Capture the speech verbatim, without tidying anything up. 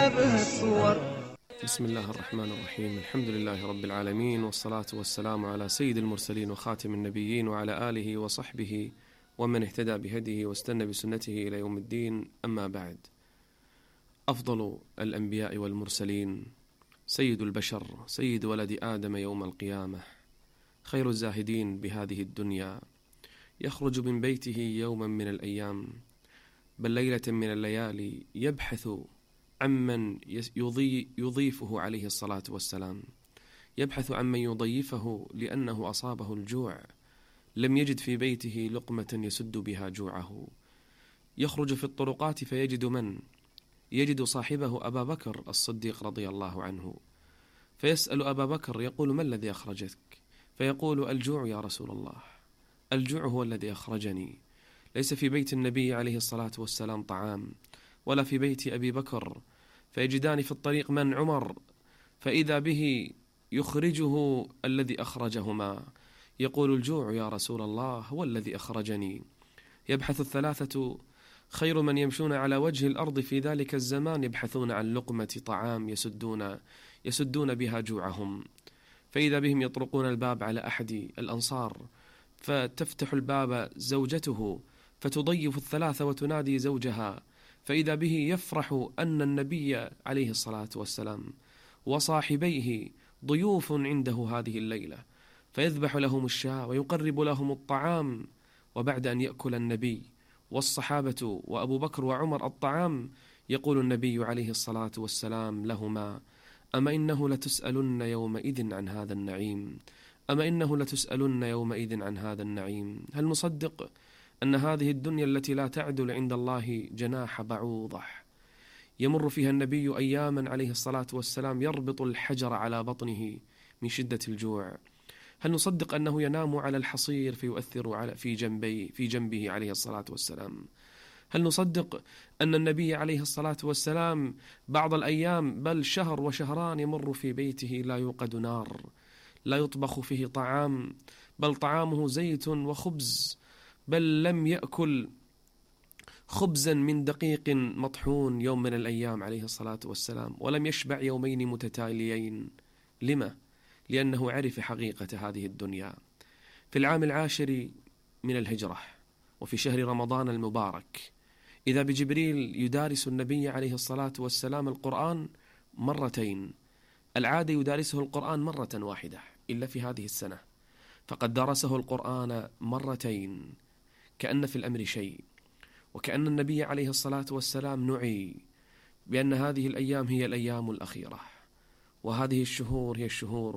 تشابه الصور. بسم الله الرحمن الرحيم. الحمد لله رب العالمين، والصلاة والسلام على سيد المرسلين وخاتم النبيين وعلى آله وصحبه ومن اهتدى بهديه واستنى بسنته إلى يوم الدين. أما بعد، أفضل الأنبياء والمرسلين، سيد البشر، سيد ولد آدم يوم القيامة، خير الزاهدين بهذه الدنيا، يخرج من بيته يوما من الأيام بل ليلة من الليالي يبحث عمن يضي يضيفه عليه الصلاة والسلام، يبحث عمن يضيفه لأنه أصابه الجوع، لم يجد في بيته لقمة يسد بها جوعه، يخرج في الطرقات فيجد من؟ يجد صاحبه أبا بكر الصديق رضي الله عنه، فيسأل أبا بكر يقول: ما الذي أخرجك؟ فيقول: الجوع يا رسول الله، الجوع هو الذي أخرجني. ليس في بيت النبي عليه الصلاة والسلام طعام، ولا في بيت أبي بكر، فيجدان في الطريق من؟ عمر، فإذا به يخرجه الذي أخرجهما، يقول: الجوع يا رسول الله هو الذي أخرجني. يبحث الثلاثة خير من يمشون على وجه الأرض في ذلك الزمان، يبحثون عن لقمة طعام يسدون يسدون بها جوعهم، فإذا بهم يطرقون الباب على أحد الأنصار، فتفتح الباب زوجته فتضيف الثلاثة وتنادي زوجها، فإذا به يفرح أن النبي عليه الصلاة والسلام وصاحبيه ضيوف عنده هذه الليلة، فيذبح لهم الشاة ويقرب لهم الطعام. وبعد أن يأكل النبي والصحابة وأبو بكر وعمر الطعام، يقول النبي عليه الصلاة والسلام لهما: أما إنه لتسألن يومئذ عن هذا النعيم، أما إنه لتسألن يومئذ عن هذا النعيم. هل نصدق أن هذه الدنيا التي لا تعدل عند الله جناح بعوضة، يمر فيها النبي أياما عليه الصلاة والسلام يربط الحجر على بطنه من شدة الجوع؟ هل نصدق أنه ينام على الحصير فيؤثر على في جنبي في جنبه عليه الصلاة والسلام؟ هل نصدق أن النبي عليه الصلاة والسلام بعض الأيام بل شهر وشهران يمر في بيته لا يوقد نار، لا يطبخ فيه طعام، بل طعامه زيت وخبز، بل لم يأكل خبزا من دقيق مطحون يوم من الأيام عليه الصلاة والسلام، ولم يشبع يومين متتاليين. لما؟ لأنه عرف حقيقة هذه الدنيا. في العام العاشر من الهجرة وفي شهر رمضان المبارك، إذا بجبريل يدارس النبي عليه الصلاة والسلام القرآن مرتين. العادة يدارسه القرآن مرة واحدة، إلا في هذه السنة فقد درسه القرآن مرتين، كأن في الأمر شيء، وكأن النبي عليه الصلاة والسلام نعي بأن هذه الأيام هي الأيام الأخيرة، وهذه الشهور هي الشهور